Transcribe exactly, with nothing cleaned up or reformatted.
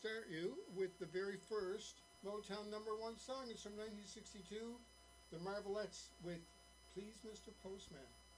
start you with the very first Motown number one song. It's from nineteen sixty-two, The Marvelettes with Please Mister Postman.